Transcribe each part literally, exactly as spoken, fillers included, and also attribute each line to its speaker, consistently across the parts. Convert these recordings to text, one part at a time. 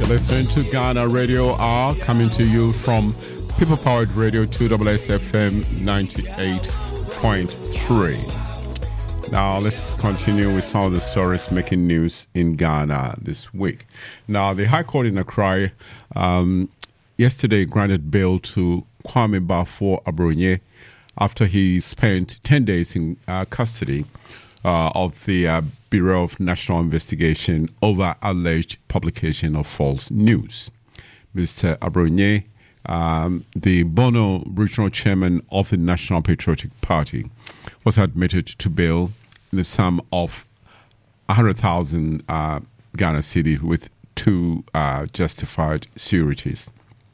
Speaker 1: You're listening to Ghana Radio R, coming to you from People Powered Radio two S S F M ninety-eight point three. Now, let's continue with some of the stories making news in Ghana this week. Now, the High Court in Accra um, yesterday granted bail to Kwame Bafo Abronye after he spent ten days in uh, custody uh, of the uh, Bureau of National Investigation over alleged publication of false news. Mister Abronye, um, the Bono regional chairman of the National Patriotic Party, was admitted to bail in the sum of one hundred thousand uh, Ghana cedi with two uh, justified sureties.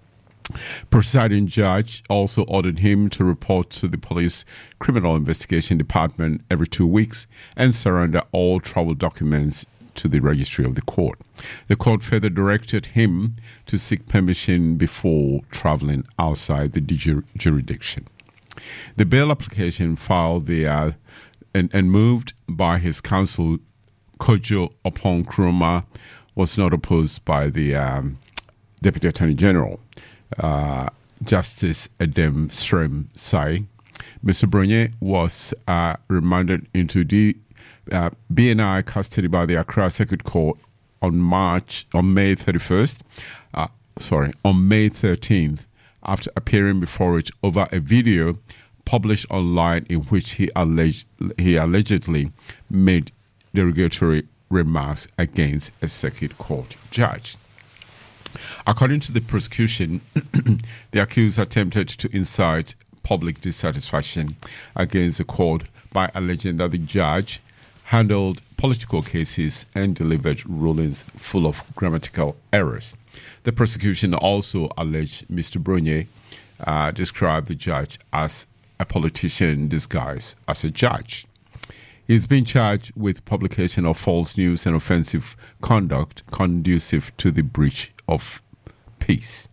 Speaker 1: Presiding judge also ordered him to report to the police criminal investigation department every two weeks and surrender all travel documents to the registry of the court. The court further directed him to seek permission before traveling outside the jur- jurisdiction. The bail application filed the uh, and, and moved by his counsel Kojo Opon Kroma was not opposed by the um, Deputy Attorney General. Uh, Justice Edem Srem Sai. Mister Bronye was uh, remanded into the uh, B N I custody by the Accra Circuit Court on March on May thirty-first. Uh, sorry, on May thirteenth, after appearing before it over a video published online in which he alleged he allegedly made derogatory remarks against a circuit court judge. According to the prosecution, the accused attempted to incite public dissatisfaction against the court by alleging that the judge handled political cases and delivered rulings full of grammatical errors. The prosecution also alleged Mister Bronye uh, described the judge as a politician disguised as a judge. He's been charged with publication of false news and offensive conduct conducive to the breach of peace.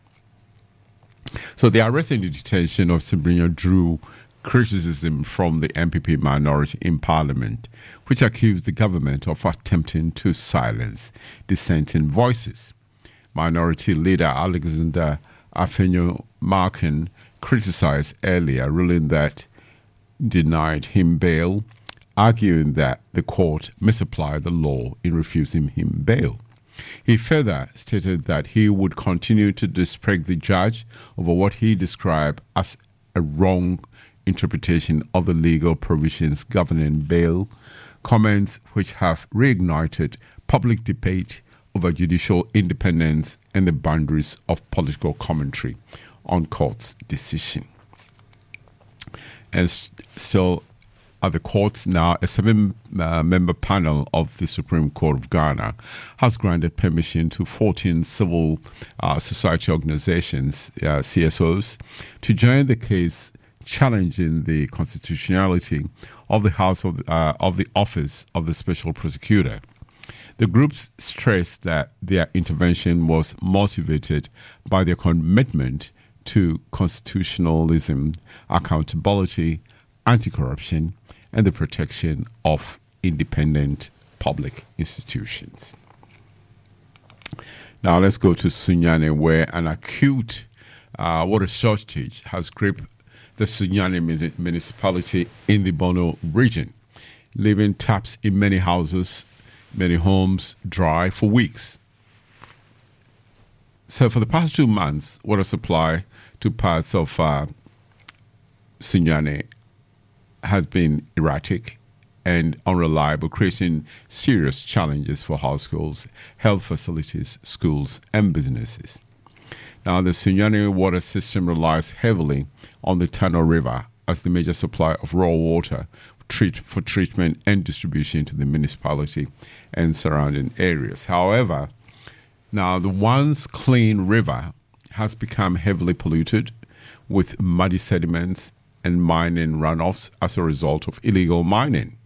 Speaker 1: So the arrest and the detention of Sabrina drew criticism from the M P P minority in Parliament, which accused the government of attempting to silence dissenting voices. Minority leader Alexander Afenyo-Markin criticized earlier, ruling that denied him bail, arguing that the court misapplied the law in refusing him bail. He further stated that he would continue to disparage the judge over what he described as a wrong interpretation of the legal provisions governing bail, comments which have reignited public debate over judicial independence and the boundaries of political commentary on court's decision. And st- still at the courts now, a seven-member uh, panel of the Supreme Court of Ghana has granted permission to fourteen civil uh, society organizations, uh, C S Os, to join the case challenging the constitutionality of the House of uh, of the Office of the Special Prosecutor. The groups stressed that their intervention was motivated by their commitment to constitutionalism, accountability, anti-corruption, and the protection of independent public institutions. Now let's go to Sunyani, where an acute uh, water shortage has gripped the Sunyani municipality in the Bono region, leaving taps in many houses, many homes dry for weeks. So for the past two months, water supply to parts of uh, Sunyani has been erratic and unreliable, creating serious challenges for households, health facilities, schools, and businesses. Now, the Sunyani water system relies heavily on the Tano River as the major supplier of raw water treat, for treatment and distribution to the municipality and surrounding areas. However, now the once clean river has become heavily polluted with muddy sediments and mining runoffs as a result of illegal mining,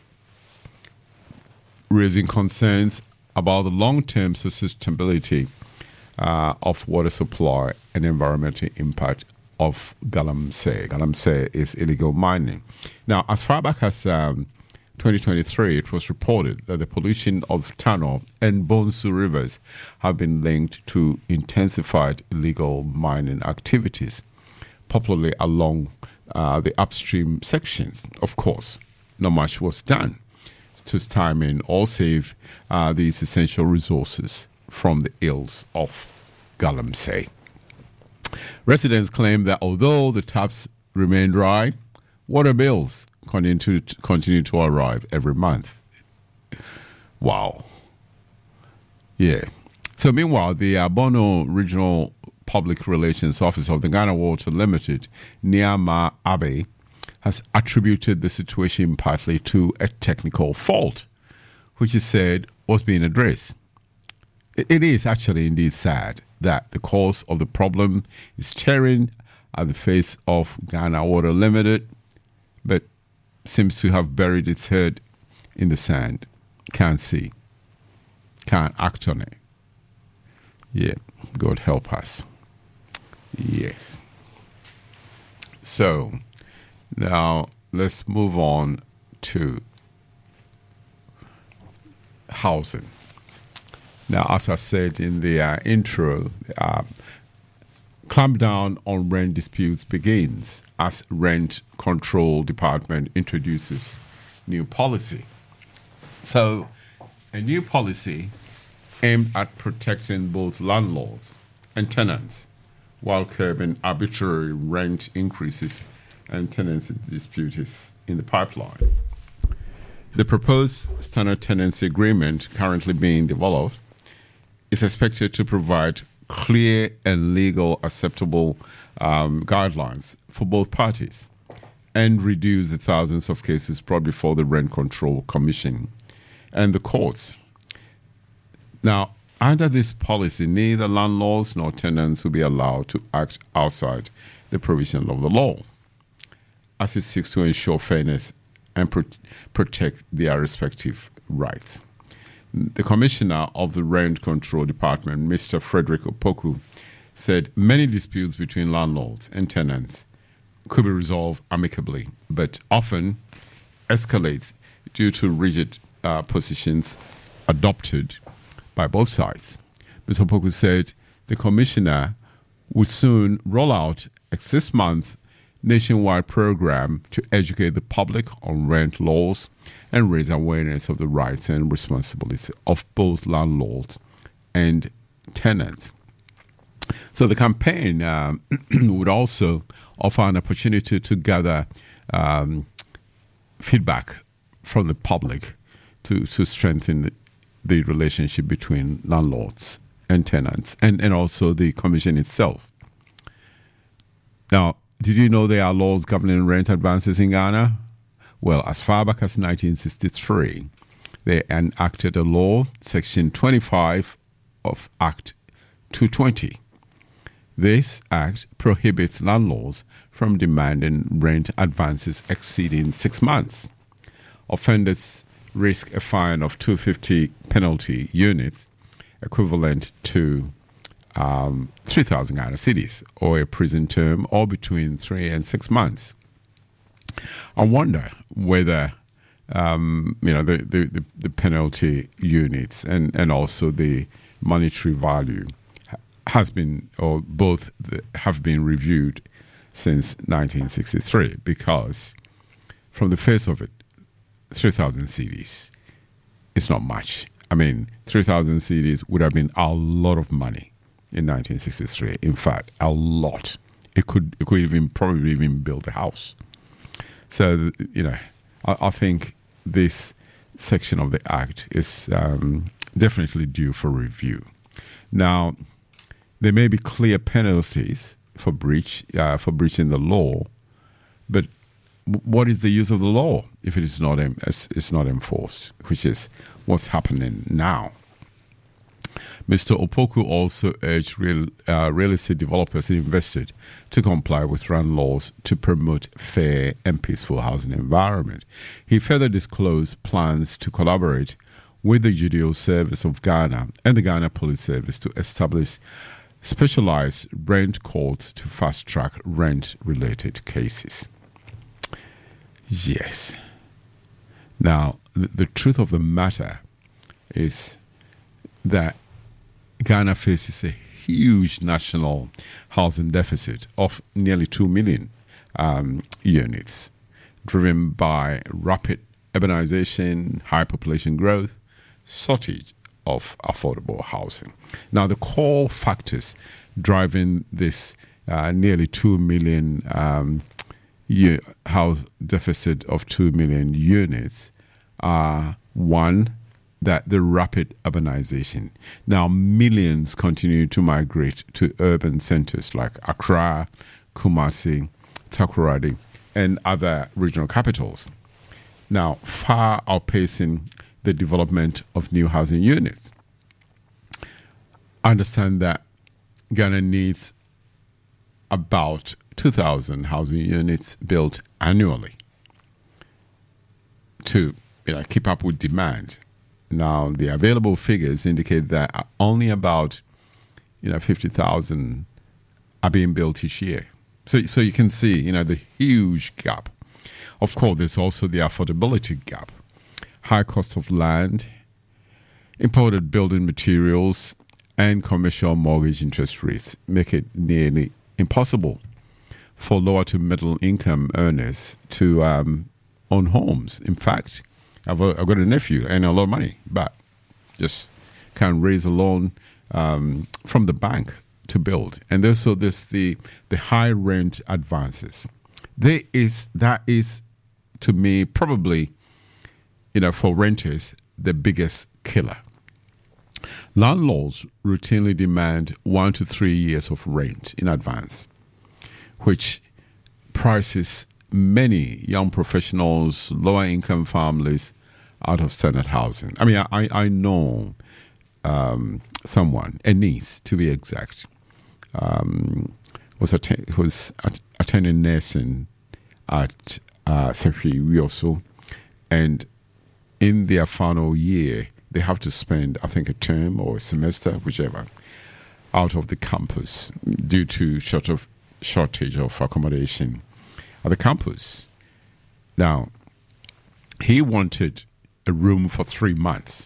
Speaker 1: raising concerns about the long-term sustainability uh, of water supply and environmental impact of Galamsey. Galamsey is illegal mining. Now, as far back as um, twenty twenty-three, it was reported that the pollution of Tano and Bonsu rivers have been linked to intensified illegal mining activities, popularly along uh, the upstream sections. Of course, not much was done to stymie or save uh, these essential resources from the ills of Galamsey. Residents claim that although the taps remain dry, water bills continue to, continue to arrive every month. Wow. Yeah. So meanwhile, the uh, Bono Regional Public Relations Office of the Ghana Water Limited, Niama Abe, has attributed the situation partly to a technical fault, which is said was being addressed. It, it is actually indeed sad that the cause of the problem is staring at the face of Ghana Water Limited, but seems to have buried its head in the sand. Can't see. Can't act on it. Yeah, God help us. Yes. So, now let's move on to housing. Now, as I said in the uh, intro, uh, clampdown on rent disputes begins as Rent Control Department introduces new policy. So, a new policy aimed at protecting both landlords and tenants while curbing arbitrary rent increases and tenancy disputes in the pipeline. The proposed standard tenancy agreement currently being developed is expected to provide clear and legal acceptable um, guidelines for both parties and reduce the thousands of cases brought before the Rent Control Commission and the courts. Now, under this policy, neither landlords nor tenants will be allowed to act outside the provision of the law, as it seeks to ensure fairness and pro- protect their respective rights. The Commissioner of the Rent Control Department, Mister Frederick Opoku, said many disputes between landlords and tenants could be resolved amicably, but often escalate due to rigid uh, positions adopted by both sides. Mister Opoku said the Commissioner would soon roll out a six-month nationwide program to educate the public on rent laws and raise awareness of the rights and responsibilities of both landlords and tenants. So the campaign um, would also offer an opportunity to gather um, feedback from the public to, to strengthen the, the relationship between landlords and tenants, and, and also the commission itself. Now, did you know there are laws governing rent advances in Ghana? Well, as far back as nineteen sixty-three, they enacted a law, Section twenty-five of Act two twenty. This act prohibits landlords from demanding rent advances exceeding six months. Offenders risk a fine of two hundred fifty penalty units, equivalent to um, three thousand Ghana cedis, or a prison term or between three and six months. I wonder whether um, you know the, the, the, the penalty units and, and also the monetary value has been, or both have been reviewed since nineteen sixty-three, because from the face of it, three thousand cedis is not much. I mean, three thousand cedis would have been a lot of money in nineteen sixty-three. In fact, a lot. It could it could even probably even build a house. So, you know, I, I think this section of the Act is um, definitely due for review. Now, there may be clear penalties for breach, uh, for breaching the law, but what is the use of the law if it is not it's not enforced, which is what's happening now. Mister Opoku also urged real, uh, real estate developers and investors to comply with rent laws to promote fair and peaceful housing environment. He further disclosed plans to collaborate with the Judicial Service of Ghana and the Ghana Police Service to establish specialized rent courts to fast-track rent-related cases. Yes. Now, the, the truth of the matter is that Ghana faces a huge national housing deficit of nearly two million um, units, driven by rapid urbanization, high population growth, shortage of affordable housing. Now, the core factors driving this uh, nearly two million um, u- house deficit of two million units are, one, that the rapid urbanization. Now, millions continue to migrate to urban centers like Accra, Kumasi, Takoradi, and other regional capitals. Now, far outpacing the development of new housing units. I understand that Ghana needs about two thousand housing units built annually to, you know, keep up with demand. Now, the available figures indicate that only about, you know, fifty thousand are being built each year. So, so you can see, you know, the huge gap. Of course, there's also the affordability gap. High cost of land, imported building materials, and commercial mortgage interest rates make it nearly impossible for lower to middle income earners to um, own homes. In fact, I've, I've got a nephew and a lot of money, but just can't raise a loan um, from the bank to build. And also there's the, the high rent advances. There is, that is, to me, probably, you know, for renters, the biggest killer. Landlords routinely demand one to three years of rent in advance, which prices many young professionals, lower income families out of standard housing. I mean, I, I know um, someone, a niece to be exact, um, was, att- was at- attending nursing at uh, Sefi Rioso, and in their final year, they have to spend, I think, a term or a semester, whichever, out of the campus due to short of, shortage of accommodation at the campus. Now, he wanted a room for three months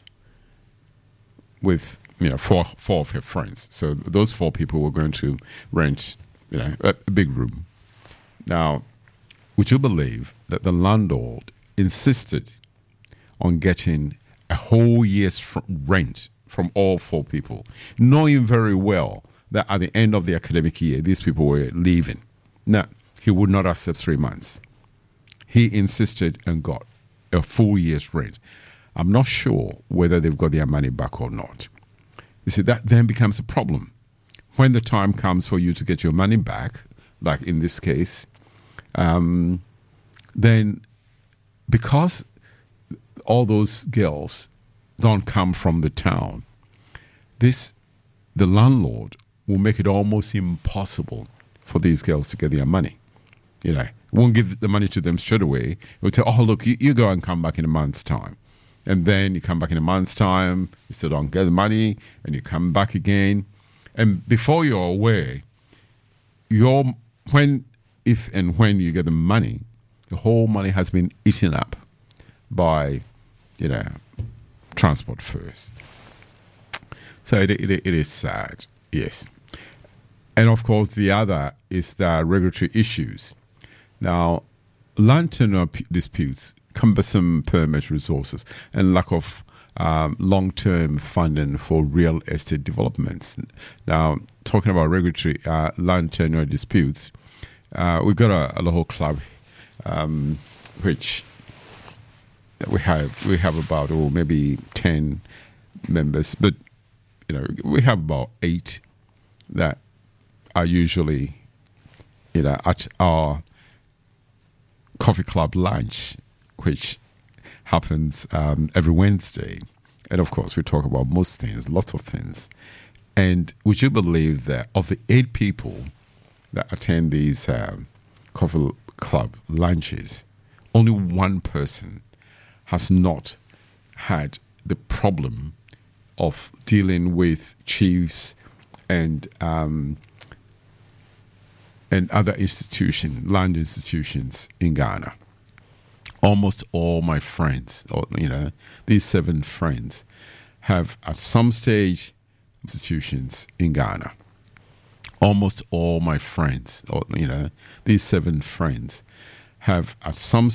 Speaker 1: with, you know, four four of her friends. So those four people were going to rent, you know, a, a big room. Now, would you believe that the landlord insisted on getting a whole year's fr- rent from all four people, knowing very well that at the end of the academic year, these people were leaving? No, he would not accept three months. He insisted and got a full year's rent. I'm not sure whether they've got their money back or not. You see, that then becomes a problem. When the time comes for you to get your money back, like in this case, um, then because all those girls don't come from the town, this the landlord will make it almost impossible for these girls to get their money. You know, won't give the money to them straight away. It will tell, oh, look, you, you go and come back in a month's time. And then you come back in a month's time, you still don't get the money, and you come back again. And before you're aware, you're, when, if and when you get the money, the whole money has been eaten up by, you know, transport first. So it, it, it is sad, yes. And of course, the other is the regulatory issues. Now, land tenure p- disputes, cumbersome permit resources, and lack of um, long-term funding for real estate developments. Now, talking about regulatory uh, land tenure disputes, uh, we've got a, a local club um, which we have we have about oh maybe ten members, but you know we have about eight that are usually, you know, at our coffee club lunch, which happens um, every Wednesday. And of course, we talk about most things, lots of things. And would you believe that of the eight people that attend these um, coffee club lunches, only one person has not had the problem of dealing with chiefs and um, and other institutions, land institutions in Ghana. almost all my friends, or, you know, these seven friends have at some stage institutions in Ghana. Almost all my friends, or, you know, these seven friends have at some